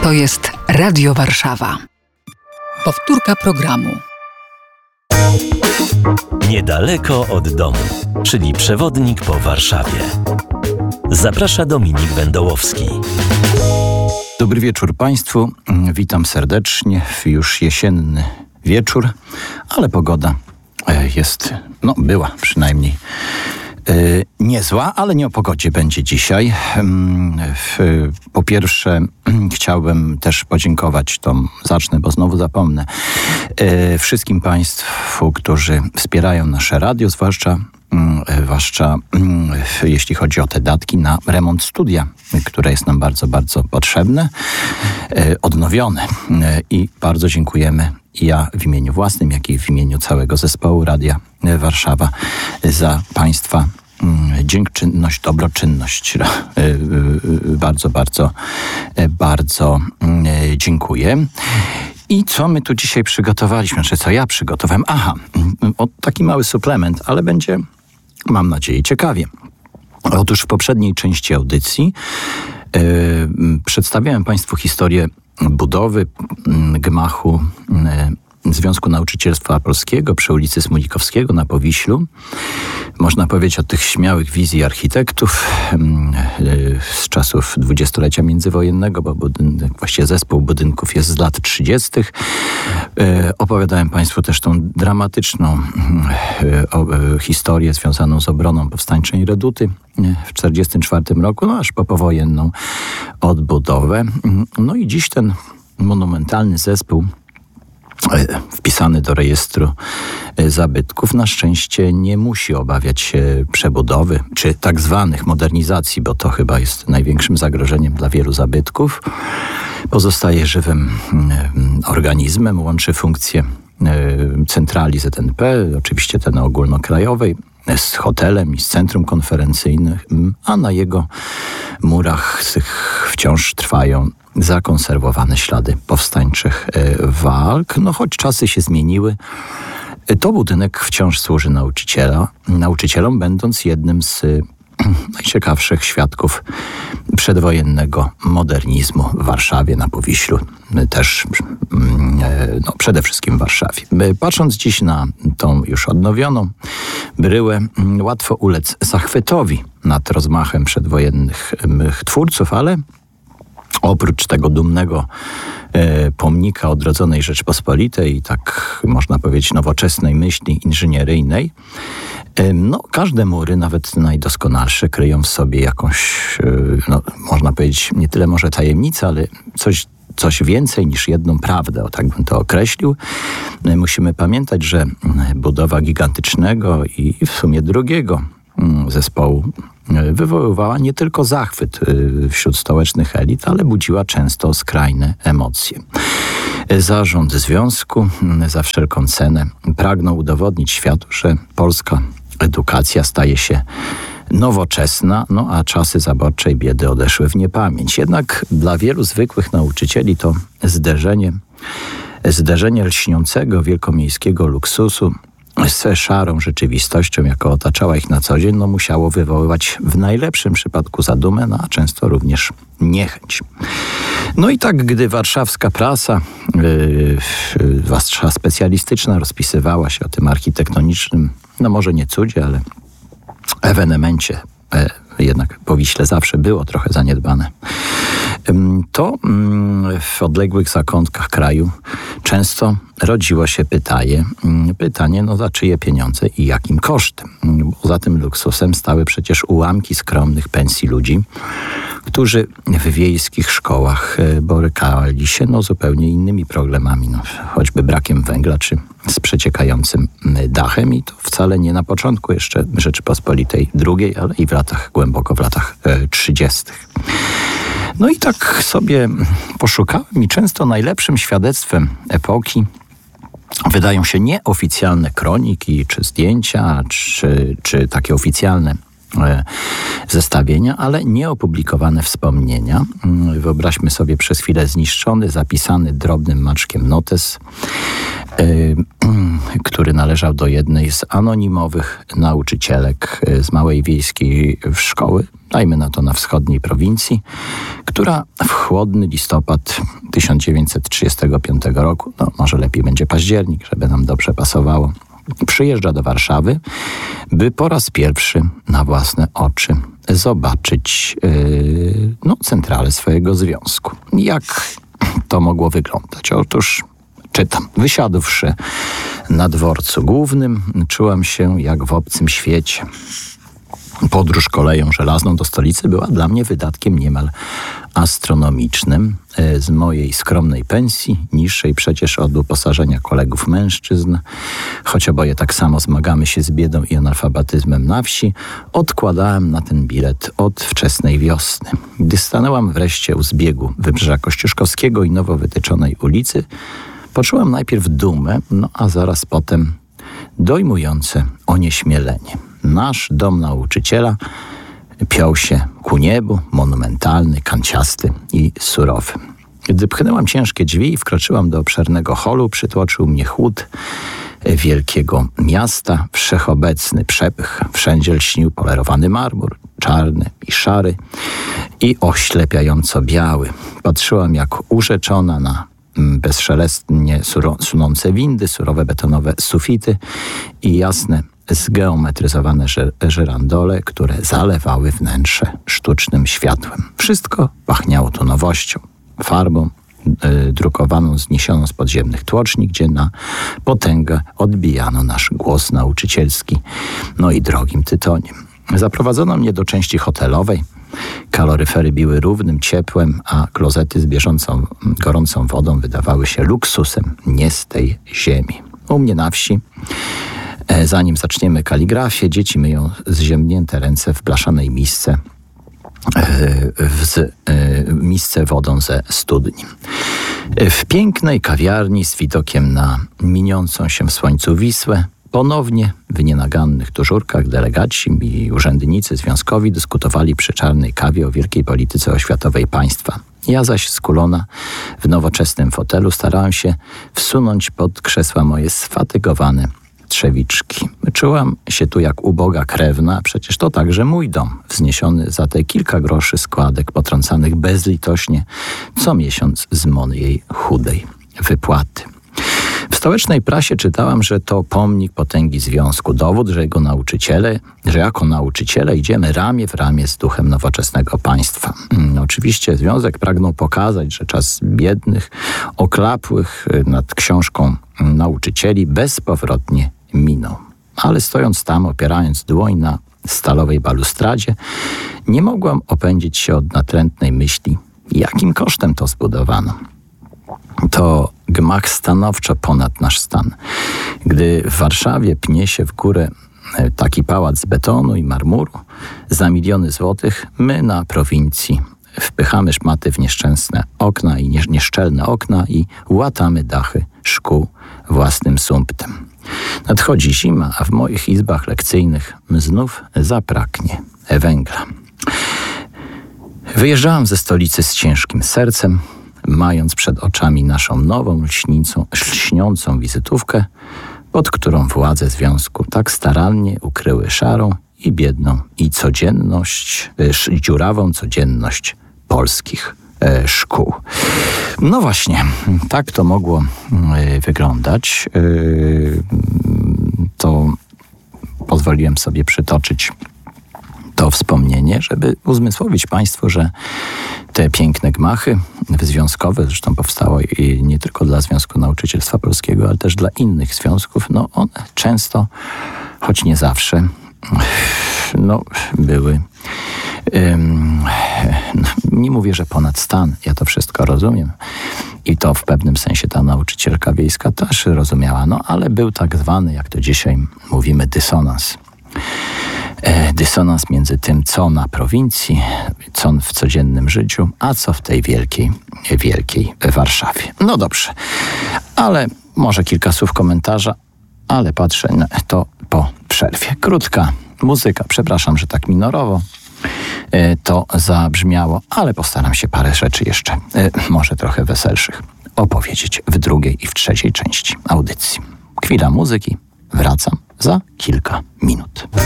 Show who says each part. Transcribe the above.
Speaker 1: To jest Radio Warszawa. Powtórka programu.
Speaker 2: Niedaleko od domu, czyli przewodnik po Warszawie. Zaprasza Dominik Wędołowski.
Speaker 3: Dobry wieczór Państwu. Witam serdecznie w już jesienny wieczór, ale pogoda jest, była przynajmniej niezła, ale nie o pogodzie będzie dzisiaj. Po pierwsze chciałbym też podziękować, zacznę, bo znowu zapomnę, wszystkim Państwu, którzy wspierają nasze radio, zwłaszcza jeśli chodzi o te datki na remont studia, które jest nam bardzo, bardzo potrzebne, odnowione. I bardzo dziękujemy ja w imieniu własnym, jak i w imieniu całego zespołu Radia Warszawa za Państwa dziękczynność, dobroczynność. Bardzo, bardzo, bardzo dziękuję. I co my tu dzisiaj przygotowaliśmy? Co ja przygotowałem? Taki mały suplement, ale będzie, mam nadzieję, ciekawie. Otóż w poprzedniej części audycji przedstawiałem Państwu historię budowy gmachu Związku Nauczycielstwa Polskiego przy ulicy Smulikowskiego na Powiślu. Można powiedzieć o tych śmiałych wizji architektów z czasów dwudziestolecia międzywojennego, bo właściwie zespół budynków jest z lat 30. Opowiadałem Państwu też tą dramatyczną historię związaną z obroną powstańczej Reduty w 1944 roku, aż po powojenną odbudowę. I dziś ten monumentalny zespół wpisany do rejestru zabytków na szczęście nie musi obawiać się przebudowy czy tak zwanych modernizacji, bo to chyba jest największym zagrożeniem dla wielu zabytków. Pozostaje żywym organizmem, łączy funkcje centrali ZNP, oczywiście ten ogólnokrajowej, z hotelem i z centrum konferencyjnym, a na jego murach wciąż trwają zakonserwowane ślady powstańczych walk. Choć czasy się zmieniły, to budynek wciąż służy nauczycielom, będąc jednym z najciekawszych świadków przedwojennego modernizmu w Warszawie, na Powiślu, też przede wszystkim w Warszawie. Patrząc dziś na tą już odnowioną bryłę, łatwo ulec zachwytowi nad rozmachem przedwojennych twórców, ale oprócz tego dumnego pomnika odrodzonej Rzeczpospolitej i tak można powiedzieć nowoczesnej myśli inżynieryjnej, każde mury, nawet najdoskonalsze, kryją w sobie jakąś, można powiedzieć, nie tyle może tajemnicę, ale coś więcej niż jedną prawdę, tak bym to określił. Musimy pamiętać, że budowa gigantycznego i w sumie drugiego zespołu wywoływała nie tylko zachwyt wśród stołecznych elit, ale budziła często skrajne emocje. Zarząd związku za wszelką cenę pragnął udowodnić światu, że polska edukacja staje się nowoczesna, a czasy zaborczej biedy odeszły w niepamięć. Jednak dla wielu zwykłych nauczycieli to zderzenie lśniącego wielkomiejskiego luksusu z szarą rzeczywistością, jaka otaczała ich na co dzień, musiało wywoływać w najlepszym przypadku zadumę, a często również niechęć. I tak, gdy warszawska prasa, zwłaszcza specjalistyczna, rozpisywała się o tym architektonicznym, może nie cudzie, ale ewenemencie, jednak Powiśle zawsze było trochę zaniedbane, to w odległych zakątkach kraju często rodziło się pytanie, za czyje pieniądze i jakim kosztem. Poza tym luksusem stały przecież ułamki skromnych pensji ludzi, którzy w wiejskich szkołach borykali się z zupełnie innymi problemami, choćby brakiem węgla czy z przeciekającym dachem, i to wcale nie na początku jeszcze Rzeczypospolitej II, ale i głęboko w latach 30. I tak sobie poszukałem i często najlepszym świadectwem epoki wydają się nieoficjalne kroniki, czy zdjęcia, czy takie oficjalne zestawienia, ale nieopublikowane wspomnienia. Wyobraźmy sobie przez chwilę zniszczony, zapisany drobnym maczkiem notes który należał do jednej z anonimowych nauczycielek z małej wiejskiej szkoły, dajmy na to na wschodniej prowincji, która w chłodny listopad 1935 roku, no może lepiej będzie październik, żeby nam dobrze pasowało, przyjeżdża do Warszawy, by po raz pierwszy na własne oczy zobaczyć centralę swojego związku. Jak to mogło wyglądać? Otóż czytam. Wysiadłszy na dworcu głównym, czułam się jak w obcym świecie. Podróż koleją żelazną do stolicy była dla mnie wydatkiem niemal astronomicznym. Z mojej skromnej pensji, niższej przecież od uposażenia kolegów mężczyzn, choć oboje tak samo zmagamy się z biedą i analfabetyzmem na wsi, odkładałem na ten bilet od wczesnej wiosny. Gdy stanęłam wreszcie u zbiegu Wybrzeża Kościuszkowskiego i nowo wytyczonej ulicy, poczułam najpierw dumę, a zaraz potem dojmujące onieśmielenie. Nasz dom nauczyciela piął się ku niebu, monumentalny, kanciasty i surowy. Gdy pchnęłam ciężkie drzwi i wkroczyłam do obszernego holu, przytłoczył mnie chłód wielkiego miasta, wszechobecny przepych. Wszędzie lśnił polerowany marmur, czarny i szary i oślepiająco biały. Patrzyłam jak urzeczona na bezszelestnie sunące windy, surowe betonowe sufity i jasne, zgeometryzowane żyrandole, które zalewały wnętrze sztucznym światłem. Wszystko pachniało tu nowością, farbą drukowaną, zniesioną z podziemnych tłoczni, gdzie na potęgę odbijano nasz głos nauczycielski, i drogim tytoniem. Zaprowadzono mnie do części hotelowej. Kaloryfery biły równym ciepłem, a klozety z bieżącą, gorącą wodą wydawały się luksusem nie z tej ziemi. U mnie na wsi, zanim zaczniemy kaligrafię, dzieci myją zziębnięte ręce w blaszanej misce, wodą ze studni. W pięknej kawiarni z widokiem na miniącą się w słońcu Wisłę ponownie w nienagannych tużurkach delegaci i urzędnicy związkowi dyskutowali przy czarnej kawie o wielkiej polityce oświatowej państwa. Ja zaś skulona w nowoczesnym fotelu starałem się wsunąć pod krzesła moje sfatygowane trzewiczki. Czułam się tu jak uboga krewna, przecież to także mój dom, wzniesiony za te kilka groszy składek potrącanych bezlitośnie co miesiąc z mojej chudej wypłaty. W stołecznej prasie czytałam, że to pomnik potęgi związku, dowód, że jako nauczyciele idziemy ramię w ramię z duchem nowoczesnego państwa. Oczywiście związek pragnął pokazać, że czas biednych, oklapłych nad książką nauczycieli bezpowrotnie minął. Ale stojąc tam, opierając dłoń na stalowej balustradzie, nie mogłam opędzić się od natrętnej myśli, jakim kosztem to zbudowano. To gmach stanowczo ponad nasz stan. Gdy w Warszawie pnie się w górę taki pałac z betonu i marmuru za miliony złotych, my na prowincji wpychamy szmaty w nieszczęsne okna i nieszczelne okna i łatamy dachy szkół własnym sumptem. Nadchodzi zima, a w moich izbach lekcyjnych znów zabraknie węgla. Wyjeżdżałam ze stolicy z ciężkim sercem, mając przed oczami naszą nową, lśniącą wizytówkę, pod którą władze związku tak starannie ukryły szarą i biedną i dziurawą codzienność polskich szkół. No właśnie, tak to mogło wyglądać. To pozwoliłem sobie przytoczyć to wspomnienie, żeby uzmysłowić Państwu, że te piękne gmachy związkowe, zresztą powstało i nie tylko dla Związku Nauczycielstwa Polskiego, ale też dla innych związków, one często, choć nie zawsze, były, nie mówię, że ponad stan, ja to wszystko rozumiem i to w pewnym sensie ta nauczycielka wiejska też rozumiała, ale był tak zwany, jak to dzisiaj mówimy, dysonans. Dysonans między tym, co na prowincji, co w codziennym życiu, a co w tej wielkiej Warszawie. No dobrze, ale może kilka słów komentarza, ale patrzę na to po przerwie. Krótka muzyka, przepraszam, że tak minorowo to zabrzmiało, ale postaram się parę rzeczy jeszcze, może trochę weselszych opowiedzieć w drugiej i w trzeciej części audycji. Chwila muzyki. Wracam za kilka minut.